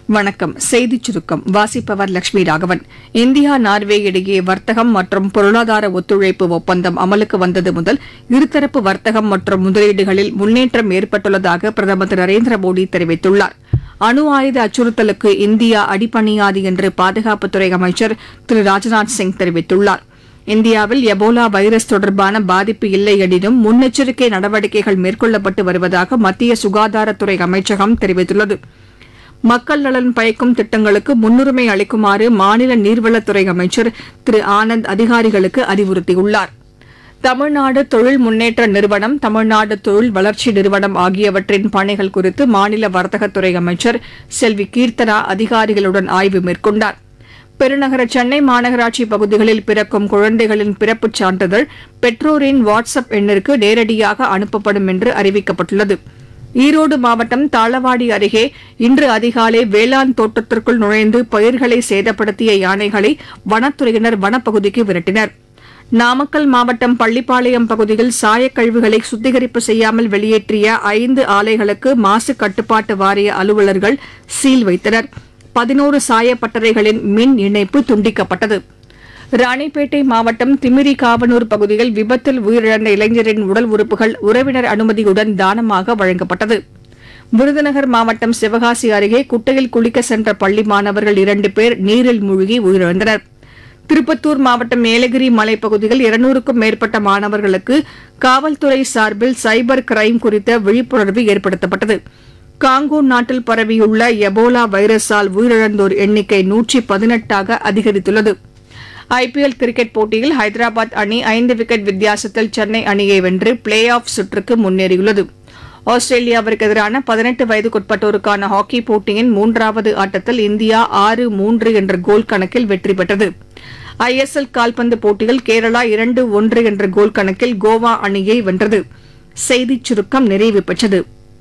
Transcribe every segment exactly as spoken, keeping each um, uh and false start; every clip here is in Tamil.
வணக்கம். செய்திச் சுருக்கம் வாசிப்பவர் லட்சுமி ராகவன். இந்தியா நார்வே இடையே வர்த்தகம் மற்றும் பொருளாதார ஒத்துழைப்பு ஒப்பந்தம் அமலுக்கு வந்தது முதல் இருதரப்பு வர்த்தகம் மற்றும் முதலீடுகளில் முன்னேற்றம் ஏற்பட்டுள்ளதாக பிரதமர் திரு நரேந்திர மோடி தெரிவித்துள்ளார். அணு ஆயுத அச்சுறுத்தலுக்கு இந்தியா அடிபணியாது என்று பாதுகாப்புத்துறை அமைச்சர் திரு ராஜ்நாத் சிங் தெரிவித்துள்ளார். இந்தியாவில் எபோலா வைரஸ் தொடர்பான பாதிப்பு இல்லை எனினும் முன்னெச்சரிக்கை நடவடிக்கைகள் மேற்கொள்ளப்பட்டு வருவதாக மத்திய சுகாதாரத்துறை அமைச்சகம் தெரிவித்துள்ளது. மக்கள் நலன் பயக்கும் திட்டங்களுக்கு முன்னுரிமை அளிக்குமாறு மாநில நீர்வளத்துறை அமைச்சர் திரு ஆனந்த் அதிகாரிகளுக்கு அறிவுறுத்தியுள்ளார். தமிழ்நாடு தொழில் முன்னேற்ற நிறுவனம், தமிழ்நாடு தொழில் வளர்ச்சி நிறுவனம் ஆகியவற்றின் பணிகள் குறித்து மாநில வர்த்தகத்துறை அமைச்சர் செல்வி கீர்த்தனா அதிகாரிகளுடன் ஆய்வு மேற்கொண்டார். பெருநகர சென்னை மாநகராட்சி பகுதிகளில் பிறக்கும் குழந்தைகளின் பிறப்புச் சான்றிதழ் பெற்றோரின் வாட்ஸ் அப் எண்ணிற்கு நேரடியாக அனுப்பப்படும் என்று அறிவிக்கப்பட்டுள்ளது. ஈரோடு மாவட்டம் தாளவாடி அருகே இன்று அதிகாலை வேளாண் தோட்டத்திற்குள் நுழைந்து பயிர்களை சேதப்படுத்திய யானைகளை வனத்துறையினர் வனப்பகுதிக்கு விரட்டினர். நாமக்கல் மாவட்டம் பள்ளிப்பாளையம் பகுதியில் சாயக்கழிவுகளை சுத்திகரிப்பு செய்யாமல் வெளியேற்றிய ஐந்து ஆலைகளுக்கு மாசு கட்டுப்பாட்டு வாரிய அலுவலர்கள் சீல் வைத்தனர். பதினோரு சாயப்பட்டறைகளின் மின் இணைப்பு துண்டிக்கப்பட்டது. ராணிப்பேட்டை மாவட்டம் திமிரி காவனூர் பகுதியில் விபத்தில் உயிரிழந்த இளைஞரின் உடல் உறுப்புகள் உறவினர் அனுமதியுடன் தானமாக வழங்கப்பட்டது. விருதுநகர் மாவட்டம் சிவகாசி அருகே குட்டையில் குளிக்க சென்ற பள்ளி மாணவர்கள் இரண்டு பேர் நீரில் மூழ்கி உயிரிழந்தனர். திருப்பத்தூர் மாவட்டம் ஏலகிரி மலைப்பகுதியில் இருநூறுக்கும் மேற்பட்ட மாணவர்களுக்கு காவல்துறை சார்பில் சைபர் கிரைம் குறித்த விழிப்புணர்வு ஏற்படுத்தப்பட்டது. காங்கோ நாட்டில் பரவியுள்ள எபோலா வைரஸால் உயிரிழந்தோர் எண்ணிக்கை நூற்றி பதினெட்டாக அதிகரித்துள்ளது. ஐபிஎல் கிரிக்கெட் போட்டியில் ஹைதராபாத் அணி ஐந்து விக்கெட் வித்தியாசத்தில் சென்னை அணியை வென்று பிளே ஆஃப் சுற்றுக்கு முன்னேறியுள்ளது. ஆஸ்திரேலியாவிற்கு எதிரான பதினெட்டு வயதுக்குட்பட்டோருக்கான ஹாக்கி போட்டியின் மூன்றாவது ஆட்டத்தில் இந்தியா ஆறு மூன்று என்ற கோல் கணக்கில் வெற்றி பெற்றது. ஐஎஸ்எல் கால்பந்து போட்டியில் கேரளா இரண்டு ஒன்று என்ற கோல் கணக்கில் கோவா அணியை வென்றது. செய்திச் சுருக்கம் நிறைவு பெற்றது.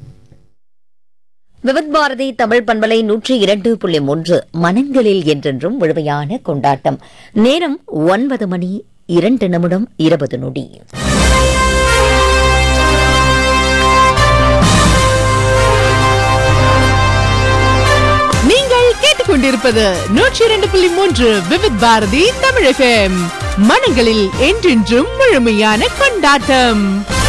விவித் பாரதி தமிழ் பண்பலை நூற்றி இரண்டு புள்ளி மூன்று மனங்களில் என்றென்றும் முழுமையான கொண்டாட்டம். நேரம் ஒன்பது மணி இரண்டு நிமிடம் இருபது நொடி. நீங்கள் கேட்டுக்கொண்டிருப்பது நூற்றி இரண்டு புள்ளி மூன்று விவித் பாரதி தமிழ் எஃப்எம். மனங்களில் என்றென்றும் முழுமையான கொண்டாட்டம்.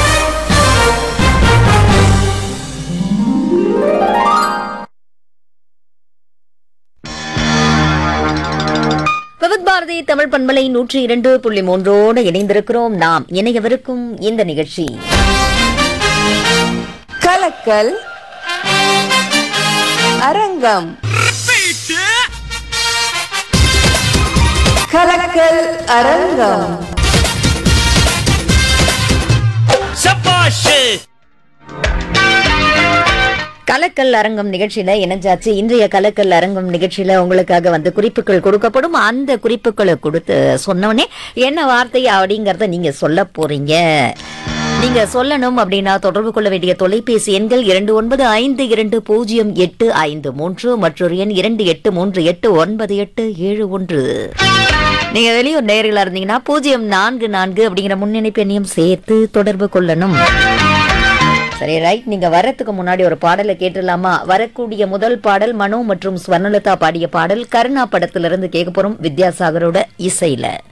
விவித் பாரதி தமிழ் பண்பலை நூற்றி இரண்டு புள்ளி மூன்றோடு இணைந்திருக்கிறோம். நாம் இணையவிருக்கும் இந்த நிகழ்ச்சி கலக்கல் அரங்கம். கலக்கல் அரங்கம். கலக்கல் அரங்கம் நிகழ்ச்சியில இணைஞ்சாச்சு. இன்றைய கலக்கல் அரங்கம் நிகழ்ச்சியில உங்களுக்காக வந்து குறிப்புகள் கொடுக்கப்படும். அந்த குறிப்புகளை கொடுத்து சொன்னோடனே என்ன வார்த்தை அப்படிங்கறத நீங்க சொல்ல போறீங்க. நீங்க சொல்லணும் அப்படின்னா தொடர்பு கொள்ள வேண்டிய தொலைபேசி எண்கள் இரண்டு ஒன்பது ஐந்து இரண்டு பூஜ்ஜியம் எட்டு ஐந்து மூன்று மற்றொரு எண் இரண்டு எட்டு மூன்று எட்டு ஒன்பது எட்டு ஏழு ஒன்று. நீங்க வெளியூர் நேயர்களா இருந்தீங்கன்னா பூஜ்ஜியம் நான்கு நான்கு அப்படிங்கிற முன்னிணைப்பு எண்ணையும் சேர்த்து தொடர்பு கொள்ளணும். சரி, ரைட். நீங்க வரத்துக்கு முன்னாடி ஒரு பாடலை கேட்டுடலாமா? வரக்கூடிய முதல் பாடல் மனோ மற்றும் ஸ்வர்ணலதா பாடிய பாடல். கருணா படத்திலிருந்து கேட்க போறோம் வித்யாசாகரோட இசையில.